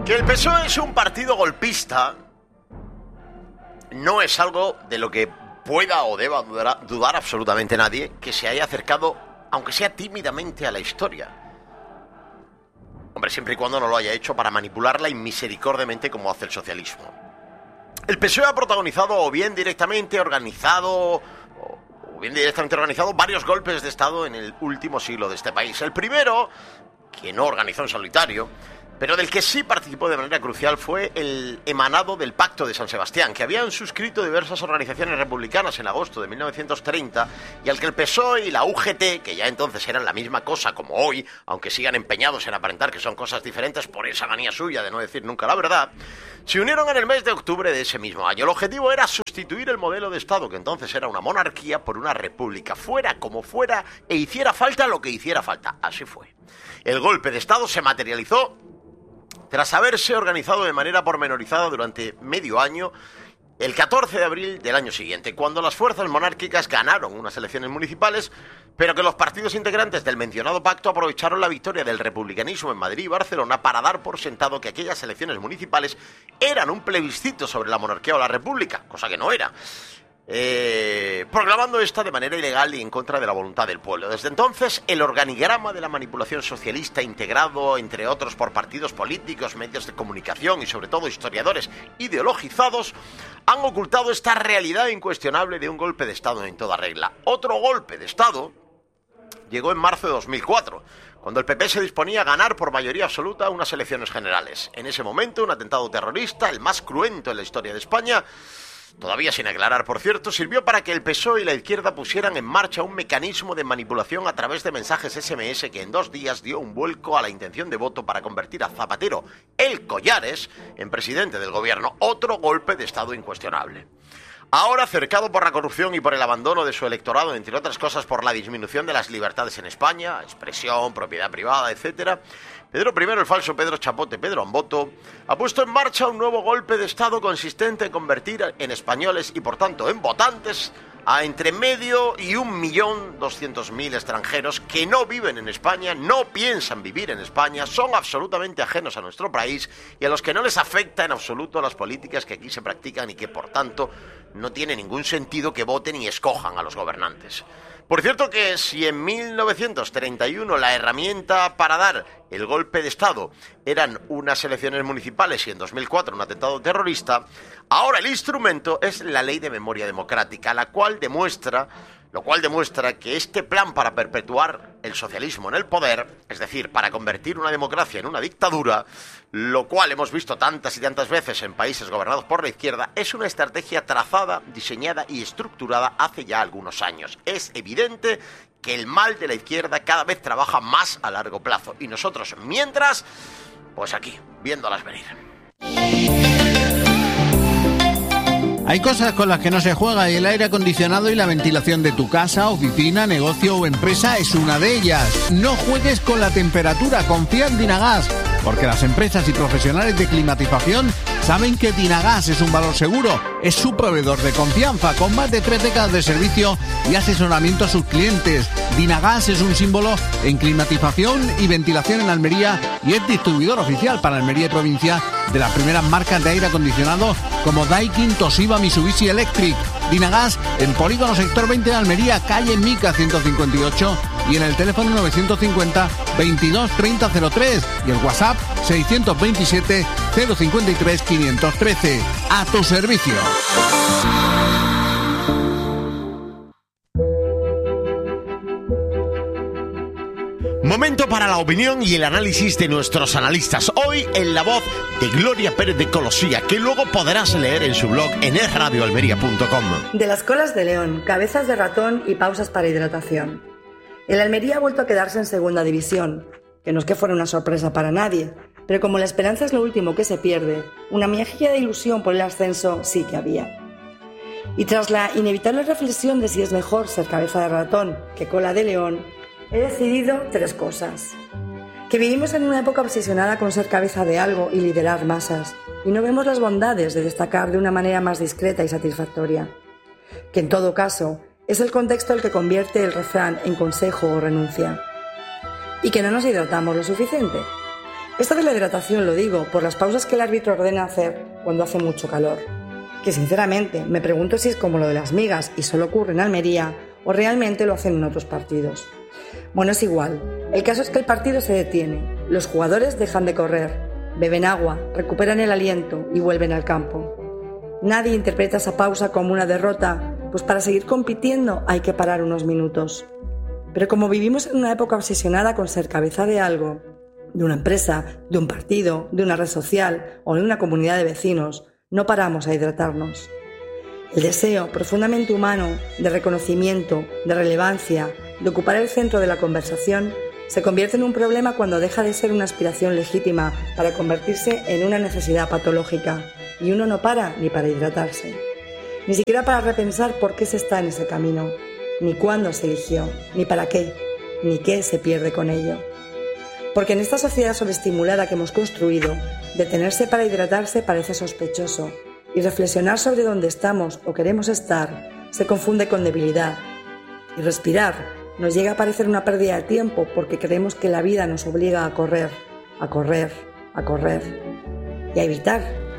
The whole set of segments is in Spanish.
Que el PSOE es un partido golpista no es algo de lo que pueda o deba dudar absolutamente nadie que se haya acercado, aunque sea tímidamente, a la historia. Hombre, siempre y cuando no lo haya hecho para manipularla inmisericordiamente como hace el socialismo. El PSOE ha protagonizado o bien directamente organizado varios golpes de Estado en el último siglo de este país. El primero, que no organizó en solitario, pero del que sí participó de manera crucial, fue el emanado del Pacto de San Sebastián, que habían suscrito diversas organizaciones republicanas en agosto de 1930 y al que el PSOE y la UGT, que ya entonces eran la misma cosa como hoy, aunque sigan empeñados en aparentar que son cosas diferentes por esa manía suya de no decir nunca la verdad, se unieron en el mes de octubre de ese mismo año. El objetivo era sustituir el modelo de Estado, que entonces era una monarquía, por una república, fuera como fuera e hiciera falta lo que hiciera falta. Así fue. El golpe de Estado se materializó tras haberse organizado de manera pormenorizada durante medio año, el 14 de abril del año siguiente, cuando las fuerzas monárquicas ganaron unas elecciones municipales, pero que los partidos integrantes del mencionado pacto aprovecharon la victoria del republicanismo en Madrid y Barcelona para dar por sentado que aquellas elecciones municipales eran un plebiscito sobre la monarquía o la república, cosa que no era. Proclamando esta de manera ilegal y en contra de la voluntad del pueblo. Desde entonces, el organigrama de la manipulación socialista, integrado entre otros por partidos políticos, medios de comunicación y sobre todo historiadores ideologizados, han ocultado esta realidad incuestionable de un golpe de Estado en toda regla. Otro golpe de Estado llegó en marzo de 2004, cuando el PP se disponía a ganar por mayoría absoluta unas elecciones generales. En ese momento, un atentado terrorista, el más cruento en la historia de España, todavía sin aclarar, por cierto, sirvió para que el PSOE y la izquierda pusieran en marcha un mecanismo de manipulación a través de mensajes SMS que en 2 días dio un vuelco a la intención de voto para convertir a Zapatero, el Collares, en presidente del gobierno. Otro golpe de Estado incuestionable. Ahora, cercado por la corrupción y por el abandono de su electorado, entre otras cosas por la disminución de las libertades en España, expresión, propiedad privada, etc., Pedro I, el falso Pedro Chapote, Pedro Amboto, ha puesto en marcha un nuevo golpe de Estado consistente en convertir en españoles y, por tanto, en votantes a entre 500.000 y 1.200.000 extranjeros que no viven en España, no piensan vivir en España, son absolutamente ajenos a nuestro país y a los que no les afecta en absoluto las políticas que aquí se practican y que, por tanto, no tiene ningún sentido que voten y escojan a los gobernantes. Por cierto que si en 1931 la herramienta para dar el golpe de Estado eran unas elecciones municipales y en 2004 un atentado terrorista, ahora el instrumento es la Ley de Memoria Democrática, lo cual demuestra que este plan para perpetuar el socialismo en el poder, es decir, para convertir una democracia en una dictadura, lo cual hemos visto tantas y tantas veces en países gobernados por la izquierda, es una estrategia trazada, diseñada y estructurada hace ya algunos años. Es evidente que el mal de la izquierda cada vez trabaja más a largo plazo y nosotros, mientras, pues aquí, viéndolas venir. Hay cosas con las que no se juega y el aire acondicionado y la ventilación de tu casa, oficina, negocio o empresa es una de ellas. No juegues con la temperatura, confía en Dinagas, porque las empresas y profesionales de climatización saben que Dinagas es un valor seguro, es su proveedor de confianza, con más de 3 décadas de servicio y asesoramiento a sus clientes. Dinagas es un símbolo en climatización y ventilación en Almería y es distribuidor oficial para Almería y provincia de las primeras marcas de aire acondicionado como Daikin, Toshiba, Mitsubishi Electric. Dinagas en Polígono Sector 20 de Almería, calle Mica 158 y en el teléfono 950 22 30 03 y el WhatsApp 627 053 513. A tu servicio. Momento para la opinión y el análisis de nuestros analistas. Hoy en la voz de Gloria Pérez de Colosía, que luego podrás leer en su blog en esradioalmería.com. De las colas de león, cabezas de ratón y pausas para hidratación. El Almería ha vuelto a quedarse en segunda división, que no es que fuera una sorpresa para nadie, pero como la esperanza es lo último que se pierde, una miajilla de ilusión por el ascenso sí que había. Y tras la inevitable reflexión de si es mejor ser cabeza de ratón que cola de león, he decidido 3 cosas. Que vivimos en una época obsesionada con ser cabeza de algo y liderar masas, y no vemos las bondades de destacar de una manera más discreta y satisfactoria. Que en todo caso, es el contexto el que convierte el refrán en consejo o renuncia. Y que no nos hidratamos lo suficiente. Esto de la hidratación lo digo por las pausas que el árbitro ordena hacer cuando hace mucho calor. Que sinceramente me pregunto si es como lo de las migas y solo ocurre en Almería o realmente lo hacen en otros partidos. Bueno, es igual. El caso es que el partido se detiene, los jugadores dejan de correr, beben agua, recuperan el aliento y vuelven al campo. Nadie interpreta esa pausa como una derrota, pues para seguir compitiendo hay que parar unos minutos. Pero como vivimos en una época obsesionada con ser cabeza de algo, de una empresa, de un partido, de una red social o de una comunidad de vecinos, no paramos a hidratarnos. El deseo profundamente humano de reconocimiento, de relevancia, de ocupar el centro de la conversación, se convierte en un problema cuando deja de ser una aspiración legítima para convertirse en una necesidad patológica, y uno no para ni para hidratarse. Ni siquiera para repensar por qué se está en ese camino, ni cuándo se eligió, ni para qué, ni qué se pierde con ello. Porque en esta sociedad sobreestimulada que hemos construido, detenerse para hidratarse parece sospechoso, y reflexionar sobre dónde estamos o queremos estar se confunde con debilidad. Y respirar nos llega a parecer una pérdida de tiempo porque creemos que la vida nos obliga a correr, a correr, a correr y a evitar.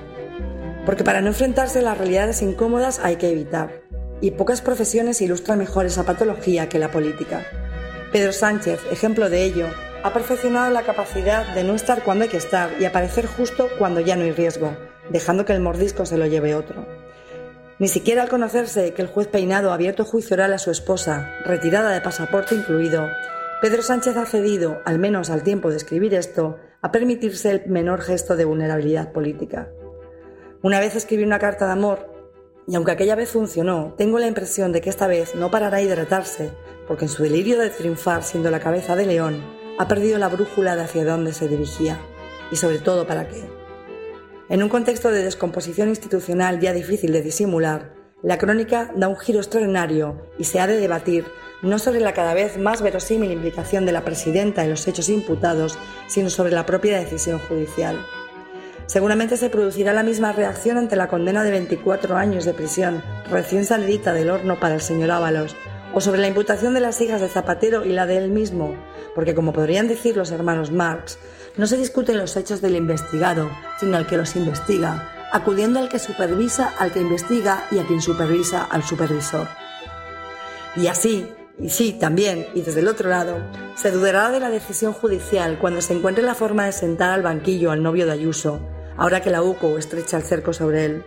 Porque para no enfrentarse a las realidades incómodas hay que evitar. Y pocas profesiones ilustran mejor esa patología que la política. Pedro Sánchez, ejemplo de ello, ha perfeccionado la capacidad de no estar cuando hay que estar y aparecer justo cuando ya no hay riesgo, dejando que el mordisco se lo lleve otro. Ni siquiera al conocerse que el juez Peinado ha abierto juicio oral a su esposa, retirada de pasaporte incluido, Pedro Sánchez ha cedido, al menos al tiempo de escribir esto, a permitirse el menor gesto de vulnerabilidad política. Una vez escribí una carta de amor, y aunque aquella vez funcionó, tengo la impresión de que esta vez no parará a hidratarse, porque en su delirio de triunfar siendo la cabeza de león, ha perdido la brújula de hacia dónde se dirigía, y sobre todo para qué. En un contexto de descomposición institucional ya difícil de disimular, la crónica da un giro extraordinario y se ha de debatir no sobre la cada vez más verosímil implicación de la presidenta en los hechos imputados, sino sobre la propia decisión judicial. Seguramente se producirá la misma reacción ante la condena de 24 años de prisión recién salidita del horno para el señor Ábalos, o sobre la imputación de las hijas de Zapatero y la de él mismo, porque como podrían decir los hermanos Marx, no se discuten los hechos del investigado, sino al que los investiga, acudiendo al que supervisa al que investiga y a quien supervisa al supervisor. Y así, y sí, también, y desde el otro lado, se dudará de la decisión judicial cuando se encuentre la forma de sentar al banquillo al novio de Ayuso, ahora que la UCO estrecha el cerco sobre él.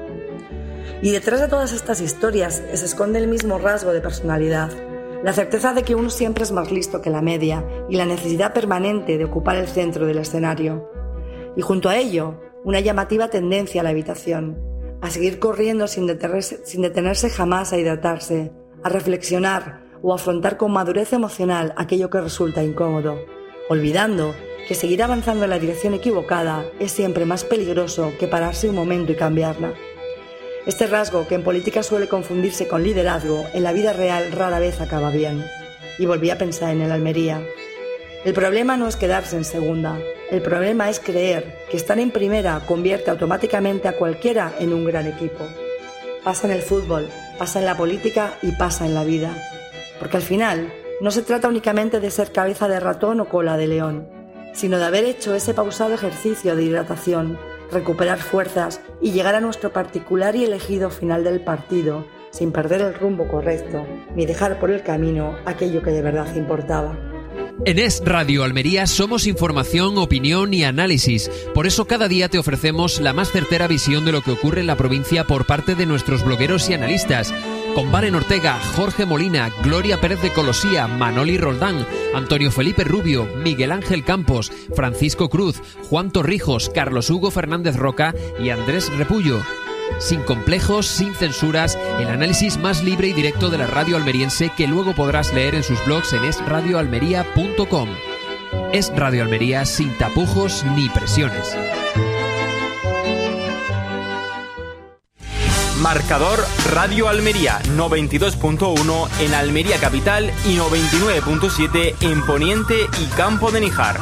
Y detrás de todas estas historias se esconde el mismo rasgo de personalidad, la certeza de que uno siempre es más listo que la media y la necesidad permanente de ocupar el centro del escenario. Y junto a ello, una llamativa tendencia a la evitación, a seguir corriendo sin detenerse jamás a hidratarse, a reflexionar o afrontar con madurez emocional aquello que resulta incómodo, olvidando que seguir avanzando en la dirección equivocada es siempre más peligroso que pararse un momento y cambiarla. Este rasgo, que en política suele confundirse con liderazgo, en la vida real rara vez acaba bien. Y volví a pensar en el Almería. El problema no es quedarse en segunda, el problema es creer que estar en primera convierte automáticamente a cualquiera en un gran equipo. Pasa en el fútbol, pasa en la política y pasa en la vida. Porque al final no se trata únicamente de ser cabeza de ratón o cola de león, sino de haber hecho ese pausado ejercicio de hidratación, recuperar fuerzas y llegar a nuestro particular y elegido final del partido, sin perder el rumbo correcto, ni dejar por el camino aquello que de verdad importaba. En Es Radio Almería somos información, opinión y análisis. Por eso cada día te ofrecemos la más certera visión de lo que ocurre en la provincia por parte de nuestros blogueros y analistas. Con Valen Ortega, Jorge Molina, Gloria Pérez de Colosía, Manoli Roldán, Antonio Felipe Rubio, Miguel Ángel Campos, Francisco Cruz, Juan Torrijos, Carlos Hugo Fernández Roca y Andrés Repullo. Sin complejos, sin censuras, el análisis más libre y directo de la radio almeriense que luego podrás leer en sus blogs en esradioalmería.com. Es Radio Almería sin tapujos ni presiones. Marcador Radio Almería 92.1 en Almería Capital y 99.7 en Poniente y Campo de Níjar.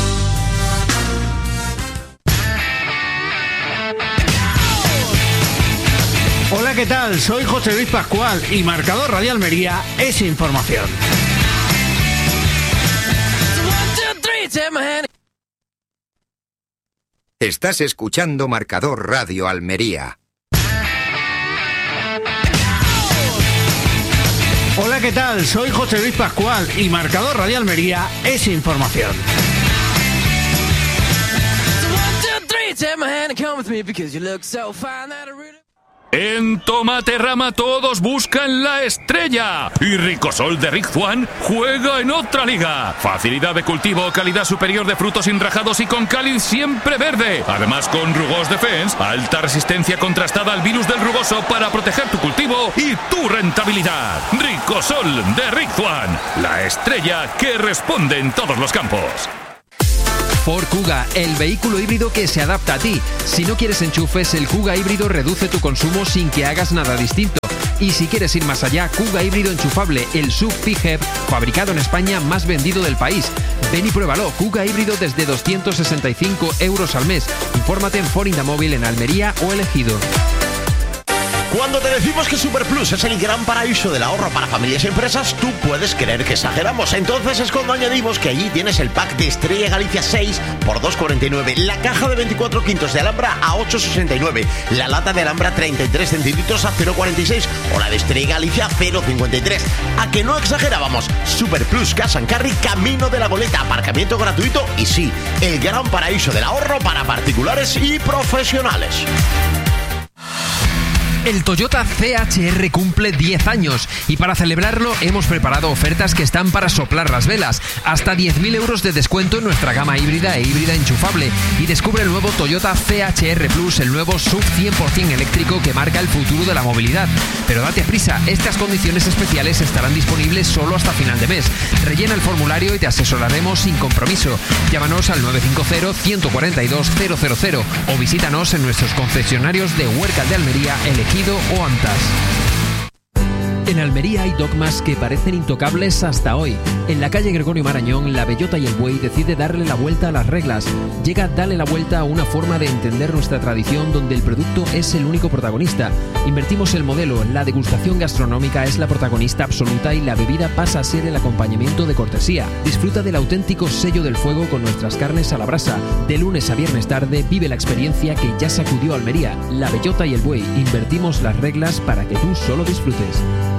Hola, ¿qué tal? Soy José Luis Pascual y Marcador Radio Almería es información. Estás escuchando Marcador Radio Almería. Hola, ¿qué tal? Soy José Luis Pascual y Marcador Radio Almería es información. En Tomaterrama todos buscan la estrella y Ricosol de Rick Juan juega en otra liga. Facilidad de cultivo, calidad superior de frutos enrajados y con cáliz siempre verde. Además con Rugos Defense, alta resistencia contrastada al virus del rugoso para proteger tu cultivo y tu rentabilidad. Ricosol de Rick Juan, la estrella que responde en todos los campos. Ford Kuga, el vehículo híbrido que se adapta a ti. Si no quieres enchufes, el Kuga híbrido reduce tu consumo sin que hagas nada distinto. Y si quieres ir más allá, Kuga híbrido enchufable, el SUV PHEV, fabricado en España, más vendido del país. Ven y pruébalo, Kuga híbrido desde 265 euros al mes. Infórmate en Ford Indamóvil en Almería o El Ejido. Cuando te decimos que Superplus es el gran paraíso del ahorro para familias y empresas, tú puedes creer que exageramos. Entonces es cuando añadimos que allí tienes el pack de Estrella Galicia 6 por 2,49, la caja de 24 quintos de Alhambra a 8,69, la lata de Alhambra 33 centilitros a 0,46 o la de Estrella Galicia 0,53. ¿A que no exagerábamos? Superplus Cash and Carry, camino de la Goleta, aparcamiento gratuito y sí, el gran paraíso del ahorro para particulares y profesionales. El Toyota CHR cumple 10 años y para celebrarlo hemos preparado ofertas que están para soplar las velas. Hasta 10.000 euros de descuento en nuestra gama híbrida e híbrida enchufable. Y descubre el nuevo Toyota CHR Plus, el nuevo SUV 100% eléctrico que marca el futuro de la movilidad. Pero date prisa, estas condiciones especiales estarán disponibles solo hasta final de mes. Rellena el formulario y te asesoraremos sin compromiso. Llámanos al 950-142-000 o visítanos en nuestros concesionarios de Huércal de Almería, El Ejido o Antas. En Almería hay dogmas que parecen intocables hasta hoy. En la calle Gregorio Marañón, la Bellota y el Buey decide darle la vuelta a las reglas. Llega Dale la Vuelta a una forma de entender nuestra tradición donde el producto es el único protagonista. Invertimos el modelo, la degustación gastronómica es la protagonista absoluta y la bebida pasa a ser el acompañamiento de cortesía. Disfruta del auténtico sello del fuego con nuestras carnes a la brasa. De lunes a viernes tarde vive la experiencia que ya sacudió Almería. La Bellota y el Buey, invertimos las reglas para que tú solo disfrutes.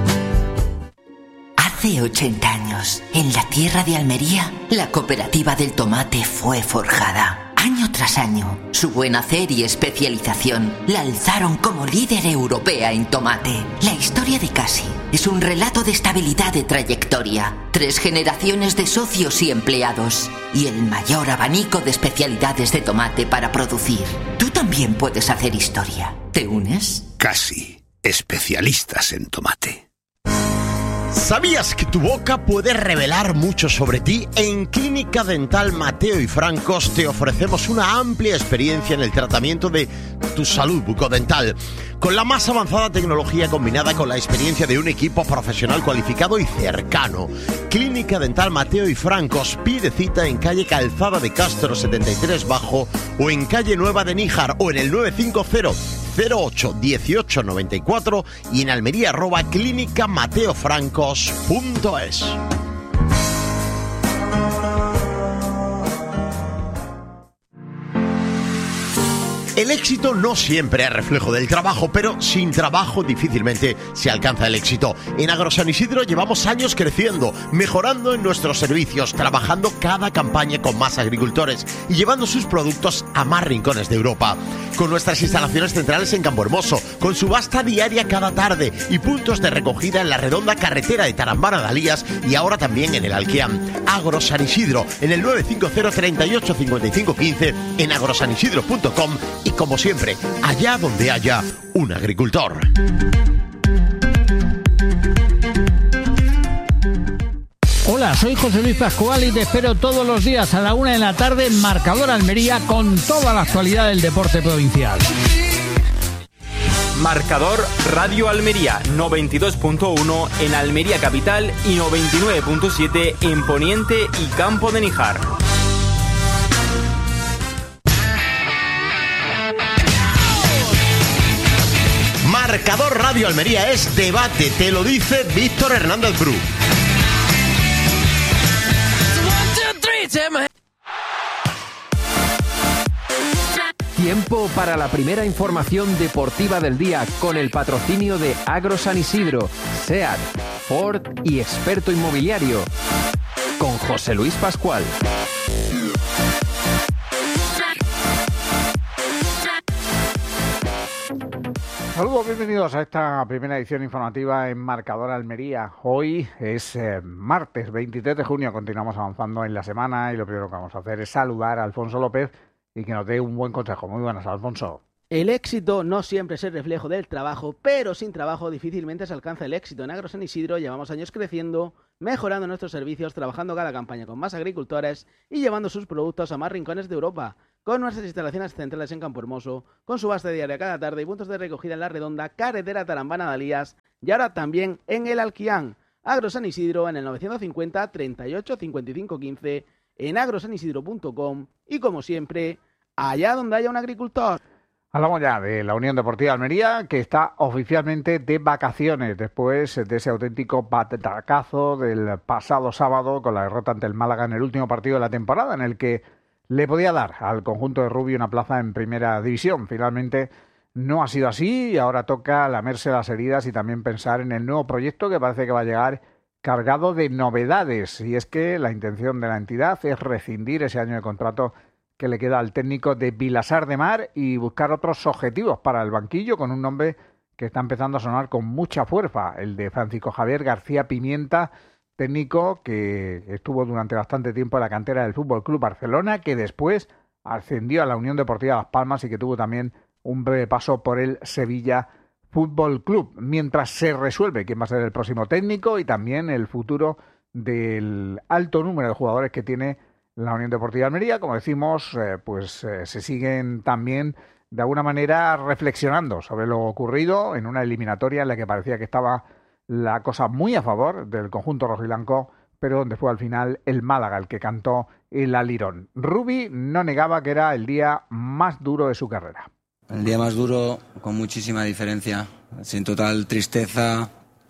Hace 80 años, en la tierra de Almería, la cooperativa del tomate fue forjada. Año tras año, su buen hacer y especialización la alzaron como líder europea en tomate. La historia de Casi es un relato de estabilidad de trayectoria, 3 generaciones de socios y empleados y el mayor abanico de especialidades de tomate para producir. Tú también puedes hacer historia. ¿Te unes? Casi, especialistas en tomate. ¿Sabías que tu boca puede revelar mucho sobre ti? En Clínica Dental Mateo y Francos te ofrecemos una amplia experiencia en el tratamiento de tu salud bucodental, con la más avanzada tecnología combinada con la experiencia de un equipo profesional cualificado y cercano. Clínica Dental Mateo y Francos, pide cita en calle Calzada de Castro 73 Bajo o en calle Nueva de Níjar o en el 950 08 18 94 y en Almería @clínicamateofrancos.es. El éxito no siempre es reflejo del trabajo, pero sin trabajo difícilmente se alcanza el éxito. En Agrosan Isidro llevamos años creciendo, mejorando en nuestros servicios, trabajando cada campaña con más agricultores y llevando sus productos a más rincones de Europa. Con nuestras instalaciones centrales en Campo Hermoso, con subasta diaria cada tarde y puntos de recogida en la redonda carretera de Tarambana de Alías y ahora también en el Alquiam. Agrosan Isidro, en el 950 38 55 15, en agrosanisidro.com y como siempre, allá donde haya un agricultor. Hola, soy José Luis Pascual y te espero todos los días a la 1 de la tarde en Marcador Almería con toda la actualidad del deporte provincial. Marcador Radio Almería 92.1 en Almería Capital y 99.7 en Poniente y Campo de Níjar. Marcador Radio Almería es debate, te lo dice Víctor Hernández Bru. Tiempo para la primera información deportiva del día con el patrocinio de Agro San Isidro, SEAT, Ford y experto inmobiliario. Con José Luis Pascual. Saludos, bienvenidos a esta primera edición informativa en Marcador Almería. Hoy es martes 23 de junio, continuamos avanzando en la semana y lo primero que vamos a hacer es saludar a Alfonso López y que nos dé un buen consejo. Muy buenas, Alfonso. El éxito no siempre es el reflejo del trabajo, pero sin trabajo difícilmente se alcanza el éxito. En Agro San Isidro llevamos años creciendo, mejorando nuestros servicios, trabajando cada campaña con más agricultores y llevando sus productos a más rincones de Europa. Con nuestras instalaciones centrales en Campo Hermoso, con subasta diaria cada tarde y puntos de recogida en La Redonda, carretera Tarambana-Dalías y ahora también en el Alquián. Agro San Isidro en el 950 38 55 15, en agrosanisidro.com y como siempre, allá donde haya un agricultor. Hablamos ya de la Unión Deportiva Almería, que está oficialmente de vacaciones después de ese auténtico batacazo del pasado sábado con la derrota ante el Málaga en el último partido de la temporada, en el que le podía dar al conjunto de Rubí una plaza en primera división. Finalmente no ha sido así y ahora toca lamerse las heridas y también pensar en el nuevo proyecto que parece que va a llegar cargado de novedades. Y es que la intención de la entidad es rescindir ese año de contrato que le queda al técnico de Vilasar de Mar y buscar otros objetivos para el banquillo con un nombre que está empezando a sonar con mucha fuerza, el de Francisco Javier García Pimienta, técnico que estuvo durante bastante tiempo en la cantera del Fútbol Club Barcelona, que después ascendió a la Unión Deportiva Las Palmas y que tuvo también un breve paso por el Sevilla Fútbol Club, mientras se resuelve quién va a ser el próximo técnico y también el futuro del alto número de jugadores que tiene la Unión Deportiva Almería. Como decimos, se siguen también de alguna manera reflexionando sobre lo ocurrido en una eliminatoria en la que parecía que estaba la cosa muy a favor del conjunto rojiblanco, pero donde fue al final el Málaga el que cantó el alirón. Rubí no negaba que era el día más duro de su carrera. El día más duro, con muchísima diferencia, sin total tristeza,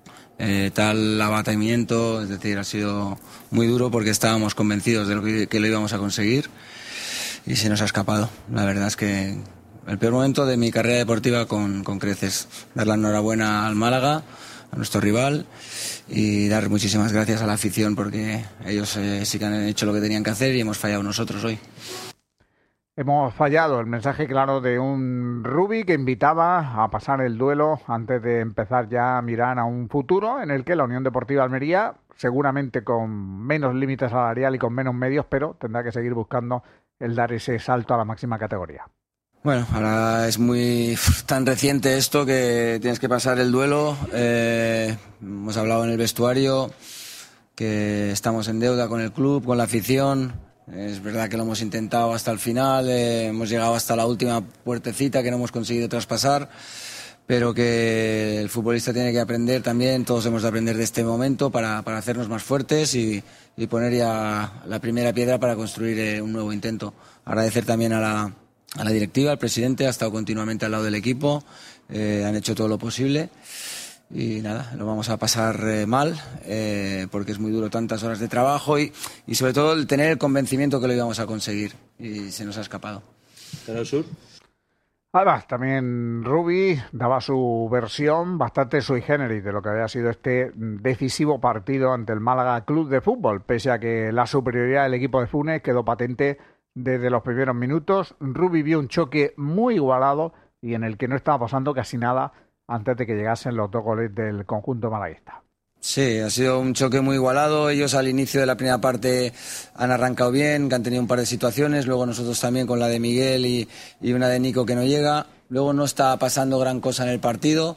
tal abatimiento, es decir, ha sido muy duro porque estábamos convencidos de que lo íbamos a conseguir y se nos ha escapado. La verdad es que el peor momento de mi carrera deportiva con creces. Dar la enhorabuena al Málaga, a nuestro rival, y dar muchísimas gracias a la afición porque ellos sí que han hecho lo que tenían que hacer y hemos fallado nosotros hoy. Hemos fallado el mensaje claro de un Rubí que invitaba a pasar el duelo antes de empezar ya a mirar a un futuro en el que la Unión Deportiva Almería, seguramente con menos límite salarial y con menos medios, pero tendrá que seguir buscando el dar ese salto a la máxima categoría. Bueno, ahora es muy tan reciente esto que tienes que pasar el duelo. Hemos hablado en el vestuario que estamos en deuda con el club, con la afición. Es verdad que lo hemos intentado hasta el final, hemos llegado hasta la última puertecita que no hemos conseguido traspasar, pero que el futbolista tiene que aprender también, todos hemos de aprender de este momento para hacernos más fuertes y poner ya la primera piedra para construir un nuevo intento. Agradecer también a la directiva, al presidente, ha estado continuamente al lado del equipo, han hecho todo lo posible. Y nada, lo vamos a pasar mal, porque es muy duro tantas horas de trabajo y sobre todo el tener el convencimiento que lo íbamos a conseguir y se nos ha escapado. Canal Sur. Además, también Rubí daba su versión bastante sui generis de lo que había sido este decisivo partido ante el Málaga Club de Fútbol, pese a que la superioridad del equipo de Funes quedó patente desde los primeros minutos. Rubí vio un choque muy igualado y en el que no estaba pasando casi nada antes de que llegasen los 2 goles del conjunto malaguista. Sí, ha sido un choque muy igualado. Ellos al inicio de la primera parte han arrancado bien, que han tenido un par de situaciones, luego nosotros también con la de Miguel y una de Nico que no llega. Luego no está pasando gran cosa en el partido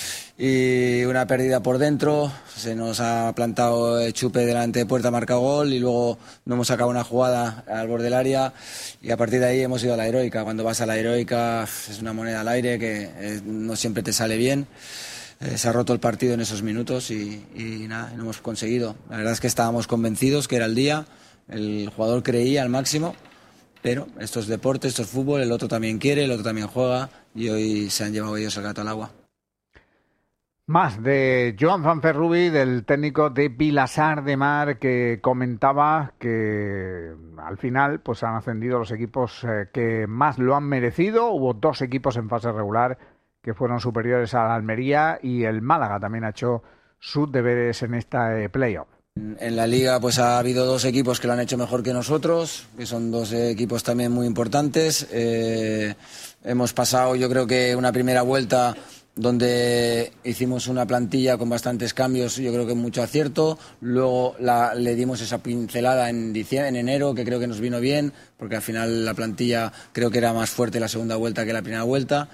y una pérdida por dentro, se nos ha plantado Chupe delante de puerta, ha marcado gol y luego no hemos sacado una jugada al borde del área y a partir de ahí hemos ido a la heroica. Cuando vas a la heroica es una moneda al aire que no siempre te sale bien. Se ha roto el partido en esos minutos y nada, no hemos conseguido. La verdad es que estábamos convencidos que era el día, el jugador creía al máximo, pero esto es deporte, esto es fútbol, el otro también quiere, el otro también juega y hoy se han llevado ellos el gato al agua. Más de Joan Fanferrubi, del técnico de Vilassar de Mar, que comentaba que al final pues han ascendido los equipos que más lo han merecido. Hubo 2 equipos en fase regular que fueron superiores a la Almería, y el Málaga también ha hecho sus deberes en esta playoff. En la Liga pues ha habido 2 equipos que lo han hecho mejor que nosotros, que son 2 equipos también muy importantes. Hemos pasado, yo creo que una primera vuelta donde hicimos una plantilla con bastantes cambios, yo creo que mucho acierto. Luego le dimos esa pincelada en enero, que creo que nos vino bien, porque al final la plantilla creo que era más fuerte la segunda vuelta que la primera vuelta,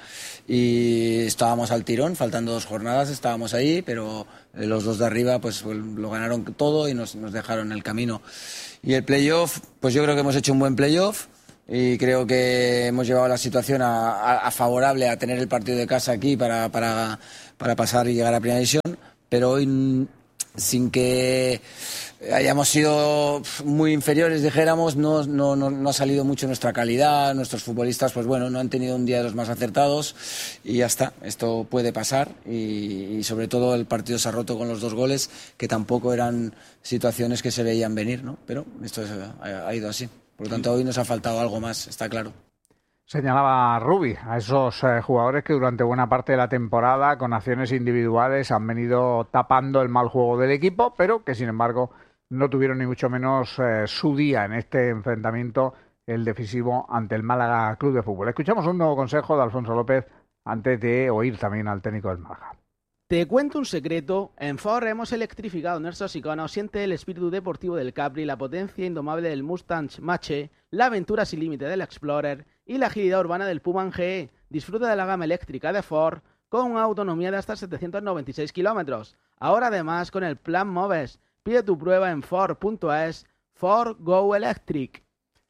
y estábamos al tirón, faltando 2 jornadas, estábamos ahí, pero los 2 de arriba pues lo ganaron todo y nos dejaron el camino. Y el playoff, pues yo creo que hemos hecho un buen playoff, y creo que hemos llevado la situación a favorable a tener el partido de casa aquí para pasar y llegar a Primera División, pero hoy, sin que hayamos sido muy inferiores, dijéramos, no ha salido mucho nuestra calidad. Nuestros futbolistas, pues bueno, no han tenido un día de los más acertados, y ya está, esto puede pasar, y sobre todo el partido se ha roto con los 2 goles, que tampoco eran situaciones que se veían venir, ¿no? Pero esto ha ido así. Por lo tanto, hoy nos ha faltado algo más, está claro. Señalaba Rubi a esos jugadores que durante buena parte de la temporada, con acciones individuales, han venido tapando el mal juego del equipo, pero que sin embargo no tuvieron ni mucho menos su día en este enfrentamiento, el decisivo, ante el Málaga Club de Fútbol. Escuchamos un nuevo consejo de Alfonso López antes de oír también al técnico del Málaga. Te cuento un secreto, en Ford hemos electrificado nuestros iconos, siente el espíritu deportivo del Capri, la potencia indomable del Mustang Mach-E, la aventura sin límite del Explorer y la agilidad urbana del Puma GE. Disfruta de la gama eléctrica de Ford con una autonomía de hasta 796 kilómetros. Ahora además con el Plan Moves. Pide tu prueba en Ford.es. Ford Go Electric.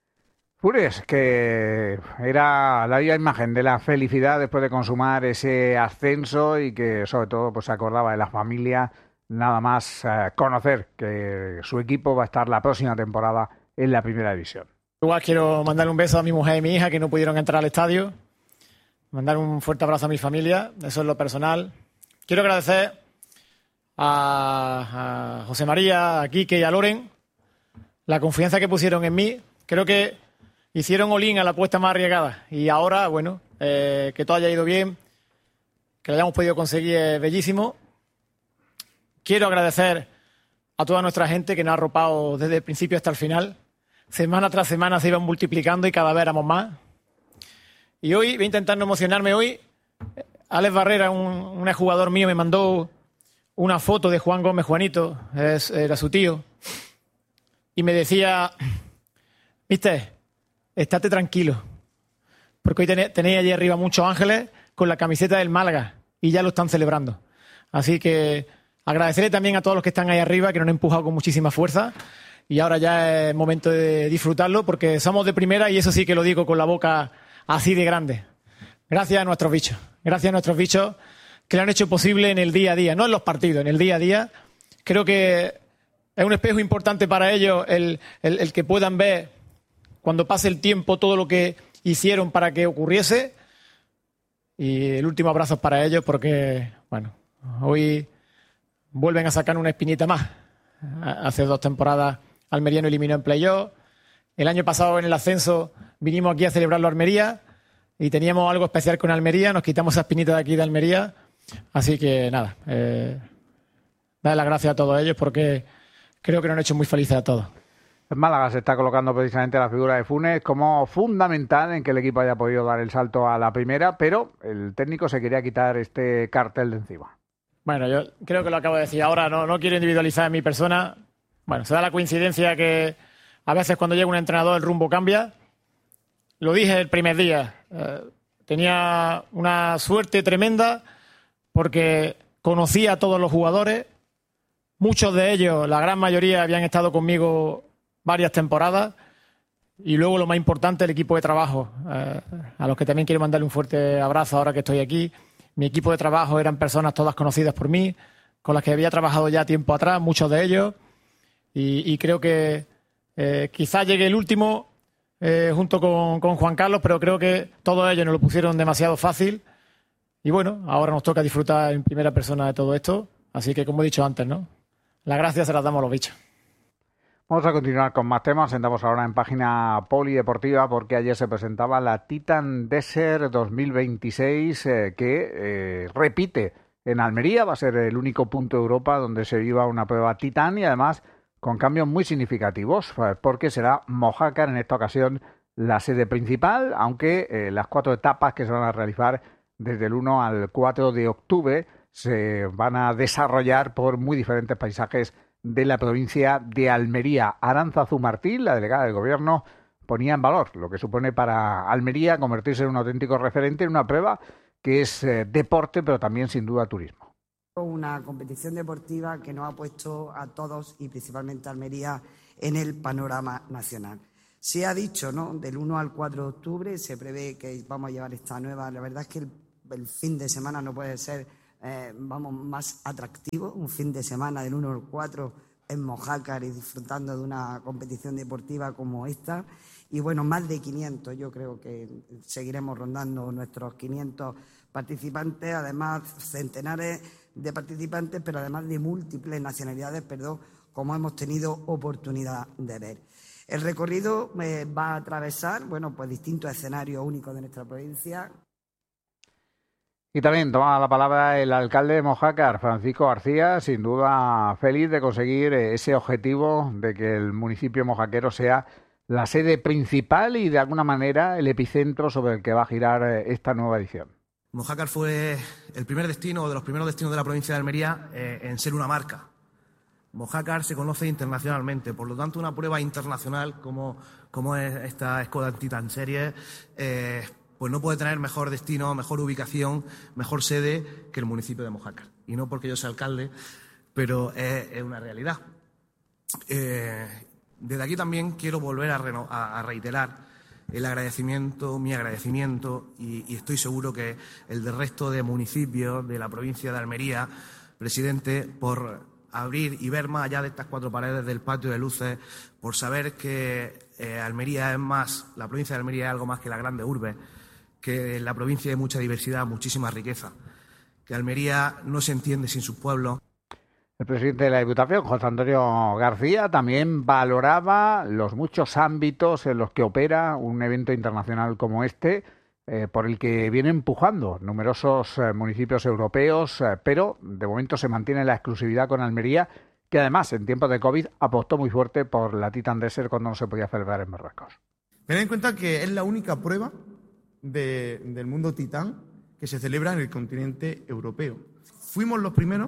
Fures, que era la viva imagen de la felicidad después de consumar ese ascenso, y que sobre todo pues se acordaba de la familia, nada más conocer que su equipo va a estar la próxima temporada en la Primera División. Igual quiero mandarle un beso a mi mujer y mi hija, que no pudieron entrar al estadio. Mandar un fuerte abrazo a mi familia, eso es lo personal. Quiero agradecer a José María, a Quique y a Loren la confianza que pusieron en mí. Creo que hicieron all-in a la apuesta más arriesgada, y ahora, bueno, que todo haya ido bien, que lo hayamos podido conseguir, es bellísimo. Quiero agradecer a toda nuestra gente que nos ha arropado desde el principio hasta el final. Semana tras semana se iban multiplicando y cada vez éramos más. Y hoy voy a intentar no emocionarme. Hoy Alex Barrera, un exjugador mío, me mandó una foto de Juan Gómez, Juanito, era su tío, y me decía: mister, estate tranquilo, porque hoy tenéis allí arriba muchos ángeles con la camiseta del Málaga y ya lo están celebrando. Así que agradecerle también a todos los que están ahí arriba, que nos han empujado con muchísima fuerza, y ahora ya es momento de disfrutarlo, porque somos de primera, y eso sí que lo digo con la boca así de grande. Gracias a nuestros bichos que lo han hecho posible en el día a día, no en los partidos, en el día a día. Creo que es un espejo importante para ellos el que puedan ver, cuando pase el tiempo, todo lo que hicieron para que ocurriese. Y el último abrazo es para ellos, porque, bueno, hoy vuelven a sacar una espinita más. Hace 2 temporadas Almería nos eliminó en playoff. El año pasado, en el ascenso, vinimos aquí a celebrarlo a Almería y teníamos algo especial con Almería. Nos quitamos esa espinita de aquí de Almería. Así que nada, darle las gracias a todos ellos, porque creo que nos han hecho muy felices a todos. En Málaga se está colocando precisamente la figura de Funes como fundamental en que el equipo haya podido dar el salto a la primera, pero el técnico se quería quitar este cartel de encima. Bueno, yo creo que lo acabo de decir ahora, no quiero individualizar en mi persona. Bueno, se da la coincidencia que a veces cuando llega un entrenador el rumbo cambia. Lo dije el primer día, tenía una suerte tremenda porque conocía a todos los jugadores. Muchos de ellos, la gran mayoría, habían estado conmigo varias temporadas. Y luego, lo más importante, el equipo de trabajo, a los que también quiero mandarle un fuerte abrazo ahora que estoy aquí. Mi equipo de trabajo eran personas todas conocidas por mí, con las que había trabajado ya tiempo atrás, muchos de ellos. Y creo que quizás llegue el último junto con Juan Carlos, pero creo que todos ellos nos lo pusieron demasiado fácil. Y bueno, ahora nos toca disfrutar en primera persona de todo esto. Así que, como he dicho antes, ¿no? Las gracias se las damos a los bichos. Vamos a continuar con más temas. Entramos ahora en página polideportiva porque ayer se presentaba la Titan Desert 2026 que repite en Almería. Va a ser el único punto de Europa donde se viva una prueba Titan y además con cambios muy significativos porque será Mojácar en esta ocasión la sede principal, aunque las 4 etapas que se van a realizar desde el 1 al 4 de octubre se van a desarrollar por muy diferentes paisajes de la provincia de Almería. Arantzazu Martín, la delegada del Gobierno, ponía en valor lo que supone para Almería convertirse en un auténtico referente en una prueba que es deporte, pero también sin duda turismo. Una competición deportiva que nos ha puesto a todos y principalmente a Almería en el panorama nacional. Se ha dicho, ¿no? Del 1 al 4 de octubre se prevé que vamos a llevar esta nueva. La verdad es que el fin de semana no puede ser más atractivo. Un fin de semana del 1 al 4 en Mojácar y disfrutando de una competición deportiva como esta. Y bueno, más de 500, yo creo que seguiremos rondando nuestros 500 participantes, además centenares de participantes, pero además de múltiples nacionalidades, como hemos tenido oportunidad de ver. El recorrido va a atravesar, pues distintos escenarios únicos de nuestra provincia. Y también toma la palabra el alcalde de Mojácar, Francisco García, sin duda feliz de conseguir ese objetivo de que el municipio mojaquero sea la sede principal y de alguna manera el epicentro sobre el que va a girar esta nueva edición. Mojácar fue el primer destino, o de los primeros destinos de la provincia de Almería en ser una marca. Mojácar se conoce internacionalmente, por lo tanto una prueba internacional como es esta Skoda Titan Series, pues no puede tener mejor destino, mejor ubicación, mejor sede que el municipio de Mojácar. Y no porque yo sea alcalde, pero es una realidad. Desde aquí también quiero volver a reiterar el agradecimiento, mi agradecimiento, y estoy seguro que el del resto de municipios de la provincia de Almería, presidente, por abrir y ver más allá de estas 4 paredes del patio de luces, por saber que Almería es más, la provincia de Almería es algo más que la grande urbe, que en la provincia hay mucha diversidad, muchísima riqueza, que Almería no se entiende sin sus pueblos. El presidente de la Diputación, José Antonio García, también valoraba los muchos ámbitos en los que opera un evento internacional como este, por el que viene empujando numerosos municipios europeos, pero de momento se mantiene la exclusividad con Almería, que además en tiempos de COVID apostó muy fuerte por la Titan Desert cuando no se podía celebrar en Marruecos. Tened en cuenta que es la única prueba del mundo Titán que se celebra en el continente europeo. Fuimos los primeros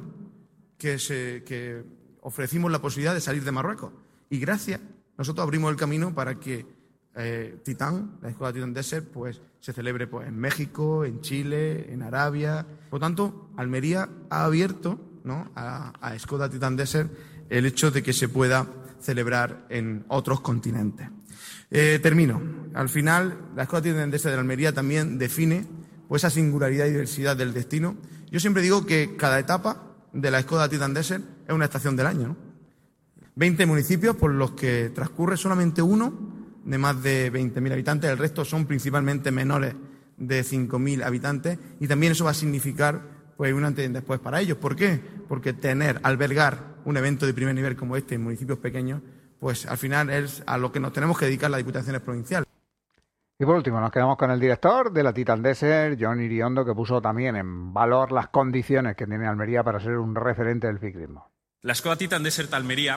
que ofrecimos la posibilidad de salir de Marruecos y gracias, nosotros abrimos el camino para que Titán, la Skoda Titan Desert, pues se celebre pues en México, en Chile, en Arabia. Por lo tanto, Almería ha abierto, ¿no?, a Skoda Titan Desert el hecho de que se pueda celebrar en otros continentes. Termino. Al final, la Skoda Titan Desert de Almería también define pues esa singularidad y diversidad del destino. Yo siempre digo que cada etapa de la Skoda Titan Desert es una estación del año, ¿no? 20 municipios por los que transcurre, solamente uno de más de 20.000 habitantes, el resto son principalmente menores de 5.000 habitantes y también eso va a significar pues un antes y un después para ellos. ¿Por qué? Porque albergar un evento de primer nivel como este en municipios pequeños, pues al final es a lo que nos tenemos que dedicar las diputaciones provinciales. Y por último, nos quedamos con el director de la Titan Desert, Jon Iriondo, que puso también en valor las condiciones que tiene Almería para ser un referente del ciclismo. La Skoda Titan Desert Almería,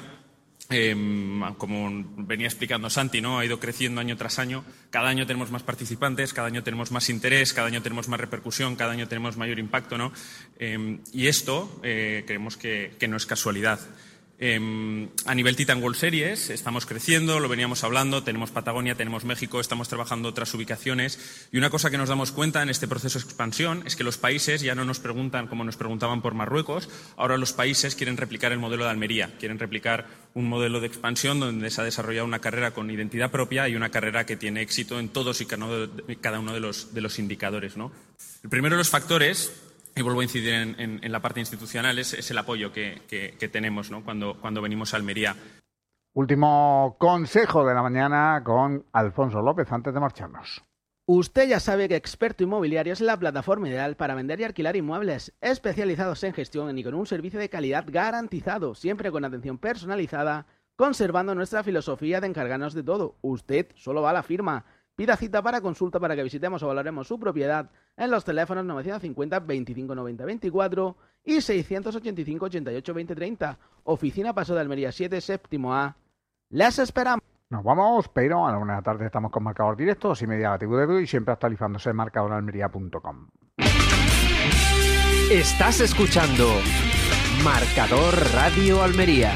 como venía explicando Santi, ¿no?, ha ido creciendo año tras año. Cada año tenemos más participantes, cada año tenemos más interés, cada año tenemos más repercusión, cada año tenemos mayor impacto, ¿no? Y esto creemos que no es casualidad. A nivel Titan World Series estamos creciendo, lo veníamos hablando, tenemos Patagonia, tenemos México, estamos trabajando otras ubicaciones y una cosa que nos damos cuenta en este proceso de expansión es que los países ya no nos preguntan como nos preguntaban por Marruecos, ahora los países quieren replicar el modelo de Almería, quieren replicar un modelo de expansión donde se ha desarrollado una carrera con identidad propia y una carrera que tiene éxito en todos y cada uno de los indicadores, ¿no? El primero de los factores, y vuelvo a incidir en la parte institucional, es el apoyo que tenemos, ¿no?, cuando venimos a Almería. Último consejo de la mañana con Alfonso López antes de marcharnos. Usted ya sabe que Experto Inmobiliario es la plataforma ideal para vender y alquilar inmuebles, especializados en gestión y con un servicio de calidad garantizado, siempre con atención personalizada, conservando nuestra filosofía de encargarnos de todo. Usted solo va a la firma. Pida cita para consulta para que visitemos o valoremos su propiedad en los teléfonos 950 25 90 24 y 685 88 20 30. Oficina Paso de Almería 7, séptimo A. Les esperamos. Nos vamos, pero a la 1 de la tarde estamos con Marcador Directo, 2:30 la TV y siempre actualizándose en marcadoralmería.com. Estás escuchando Marcador Radio Almería.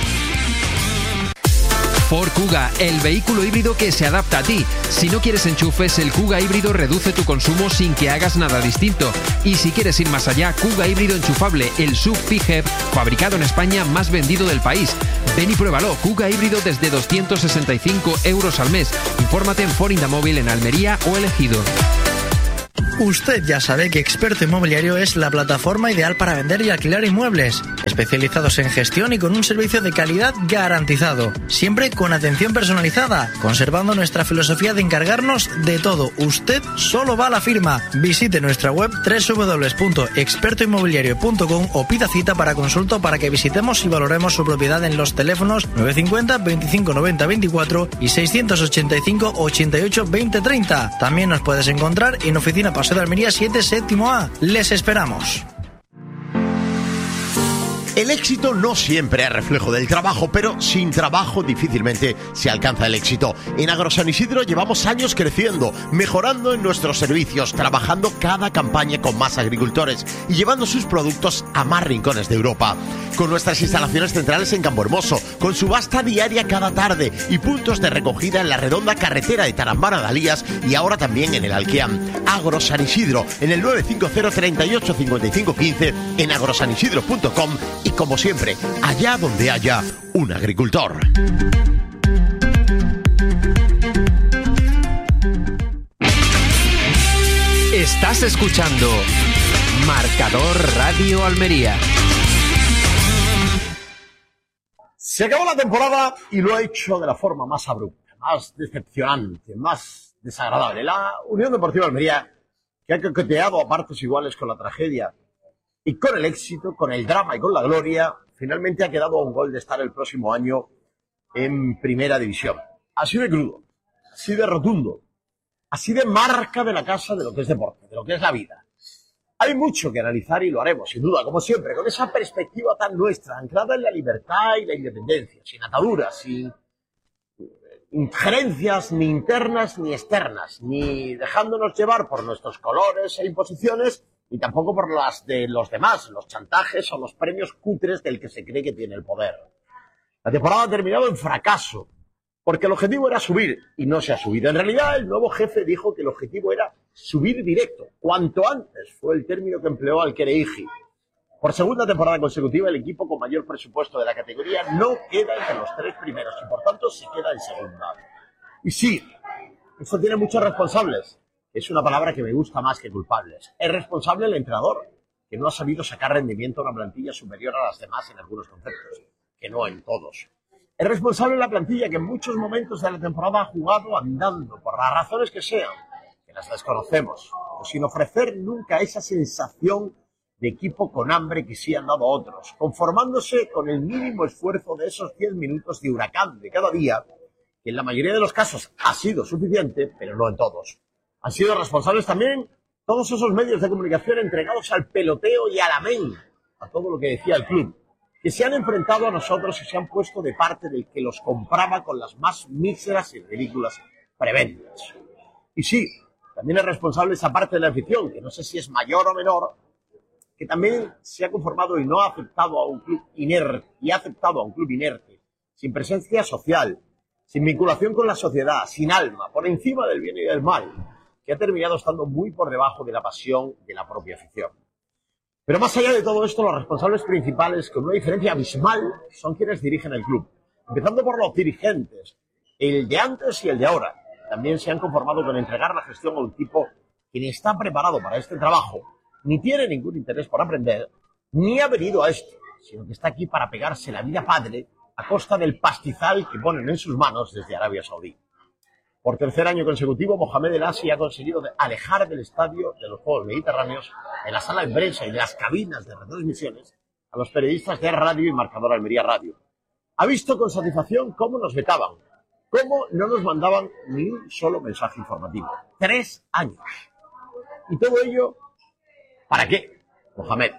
Ford Kuga, el vehículo híbrido que se adapta a ti. Si no quieres enchufes, el Kuga híbrido reduce tu consumo sin que hagas nada distinto. Y si quieres ir más allá, Kuga híbrido enchufable, el SUV PHEV, fabricado en España, más vendido del país. Ven y pruébalo, Kuga híbrido desde 265 euros al mes. Infórmate en Ford Indamóvil en Almería o Elegido. Usted ya sabe que Experto Inmobiliario es la plataforma ideal para vender y alquilar inmuebles, especializados en gestión y con un servicio de calidad garantizado, siempre con atención personalizada, conservando nuestra filosofía de encargarnos de todo. Usted solo va a la firma. Visite nuestra web www.expertoinmobiliario.com o pida cita para consulta o para que visitemos y valoremos su propiedad en los teléfonos 950 25 90 24 y 685 88 20 30. También nos puedes encontrar en Oficina Paso de Almería 7, séptimo A. Les esperamos. El éxito no siempre es reflejo del trabajo, pero sin trabajo difícilmente se alcanza el éxito. En Agrosan Isidro llevamos años creciendo, mejorando en nuestros servicios, trabajando cada campaña con más agricultores y llevando sus productos a más rincones de Europa. Con nuestras instalaciones centrales en Campohermoso, con subasta diaria cada tarde y puntos de recogida en la redonda carretera de Tarambana de Alías y ahora también en el Alquiam. Agrosan Isidro, en el 950 38 55 15, en agrosanisidro.com y como siempre, allá donde haya un agricultor. Estás escuchando Marcador Radio Almería. Se acabó la temporada y lo ha hecho de la forma más abrupta, más decepcionante, más desagradable. La Unión Deportiva Almería, que ha coqueteado a partes iguales con la tragedia y con el éxito, con el drama y con la gloria, finalmente ha quedado a un gol de estar el próximo año en Primera División. Así de crudo, así de rotundo, así de marca de la casa de lo que es deporte, de lo que es la vida. Hay mucho que analizar y lo haremos, sin duda, como siempre, con esa perspectiva tan nuestra, anclada en la libertad y la independencia, sin ataduras, sin injerencias ni internas ni externas, ni dejándonos llevar por nuestros colores e imposiciones, y tampoco por las de los demás, los chantajes o los premios cutres del que se cree que tiene el poder. La temporada ha terminado en fracaso, porque el objetivo era subir, y no se ha subido. En realidad, el nuevo jefe dijo que el objetivo era subir directo, cuanto antes, fue el término que empleó Alquereiji. Por segunda temporada consecutiva, el equipo con mayor presupuesto de la categoría no queda entre los 3 primeros, y por tanto se queda en segunda. Y sí, esto tiene muchos responsables. Es una palabra que me gusta más que culpables. Es responsable el entrenador, que no ha sabido sacar rendimiento a una plantilla superior a las demás en algunos conceptos, que no en todos. Es responsable la plantilla que en muchos momentos de la temporada ha jugado andando, por las razones que sean, que las desconocemos, o sin ofrecer nunca esa sensación de equipo con hambre que sí han dado otros, conformándose con el mínimo esfuerzo de esos 10 minutos de huracán de cada día, que en la mayoría de los casos ha sido suficiente, pero no en todos. Han sido responsables también todos esos medios de comunicación entregados al peloteo y al amén, a todo lo que decía el club, que se han enfrentado a nosotros y se han puesto de parte del que los compraba con las más míseras y ridículas prebendas. Y sí, también es responsable esa parte de la afición, que no sé si es mayor o menor, que también se ha conformado y no ha aceptado a un club inerte, y ha aceptado a un club inerte, sin presencia social, sin vinculación con la sociedad, sin alma, por encima del bien y del mal, que ha terminado estando muy por debajo de la pasión de la propia afición. Pero más allá de todo esto, los responsables principales, con una diferencia abismal, son quienes dirigen el club. Empezando por los dirigentes, el de antes y el de ahora. También se han conformado con entregar la gestión a un tipo que ni está preparado para este trabajo, ni tiene ningún interés por aprender, ni ha venido a esto, sino que está aquí para pegarse la vida padre a costa del pastizal que ponen en sus manos desde Arabia Saudí. Por tercer año consecutivo, Mohamed El Assi ha conseguido alejar del estadio de los Juegos Mediterráneos, de la sala de prensa y de las cabinas de retransmisiones, a los periodistas de Radio y Marcador Almería Radio. Ha visto con satisfacción cómo nos vetaban, cómo no nos mandaban ni un solo mensaje informativo. 3 años. Y todo ello, ¿para qué, Mohamed?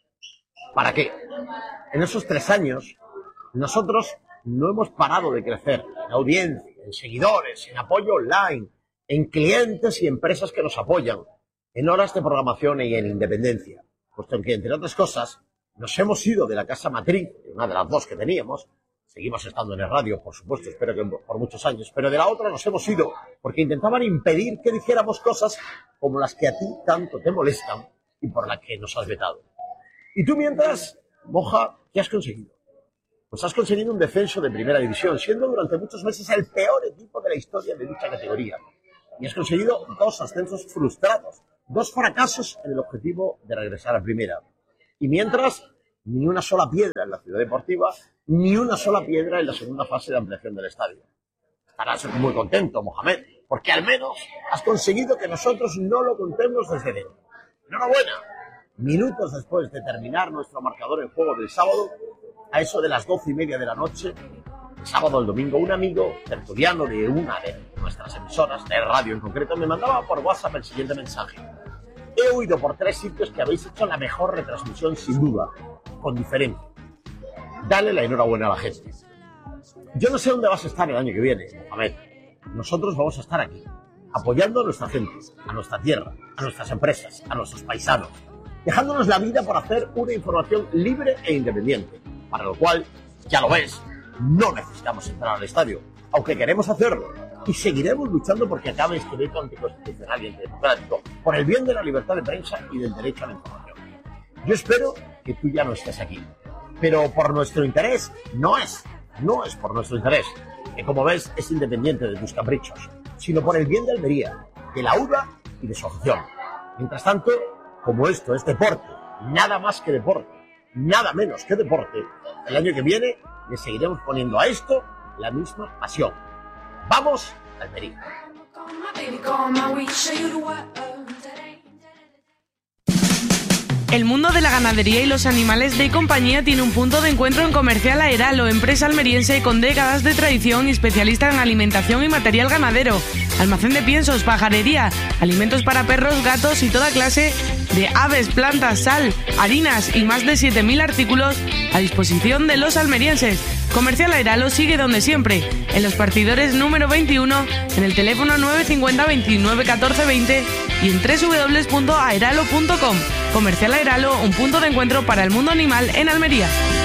¿Para qué? En esos 3 años, nosotros no hemos parado de crecer en audiencia, en seguidores, en apoyo online, en clientes y empresas que nos apoyan, en horas de programación y en independencia. Puesto que, entre otras cosas, nos hemos ido de la casa matriz, una de las 2 que teníamos, seguimos estando en el radio, por supuesto, espero que por muchos años, pero de la otra nos hemos ido porque intentaban impedir que dijéramos cosas como las que a ti tanto te molestan y por las que nos has vetado. Y tú mientras, Moja, ¿qué has conseguido? Pues has conseguido un descenso de primera división, siendo durante muchos meses el peor equipo de la historia de dicha categoría. Y has conseguido 2 ascensos frustrados, 2 fracasos en el objetivo de regresar a primera. Y mientras, ni una sola piedra en la ciudad deportiva, ni una sola piedra en la segunda fase de ampliación del estadio. Estarás muy contento, Mohamed, porque al menos has conseguido que nosotros no lo contemos desde dentro. ¡Enhorabuena! Minutos después de terminar nuestro marcador en juego del sábado, a eso de las 12:30 de la noche, el sábado o el domingo, un amigo tertuliano de una de nuestras emisoras, de radio en concreto, me mandaba por WhatsApp el siguiente mensaje. He oído por 3 sitios que habéis hecho la mejor retransmisión sin duda, con diferencia. Dale la enhorabuena a la gente. Yo no sé dónde vas a estar el año que viene, Mohamed. Nosotros vamos a estar aquí, apoyando a nuestra gente, a nuestra tierra, a nuestras empresas, a nuestros paisanos, dejándonos la vida por hacer una información libre e independiente, para lo cual, ya lo ves, no necesitamos entrar al estadio, aunque queremos hacerlo, y seguiremos luchando porque acabe este veto anticonstitucional y antidemocrático, por el bien de la libertad de prensa y del derecho a la información. Yo espero que tú ya no estés aquí, pero por nuestro interés no es por nuestro interés, que como ves es independiente de tus caprichos, sino por el bien de Almería, de la UDA y de su afición. Mientras tanto, como esto es deporte, nada más que deporte, nada menos que deporte, el año que viene le seguiremos poniendo a esto la misma pasión. ¡Vamos, Almería! El mundo de la ganadería y los animales de compañía tiene un punto de encuentro en Comercial Aeralo, empresa almeriense con décadas de tradición y especialista en alimentación y material ganadero, almacén de piensos, pajarería, alimentos para perros, gatos y toda clase de aves, plantas, sal, harinas y más de 7.000 artículos a disposición de los almerienses. Comercial Aeralo sigue donde siempre, en los partidores número 21, en el teléfono 950 29 14 20 y en www.aeralo.com. Comercial Aeralo, un punto de encuentro para el mundo animal en Almería.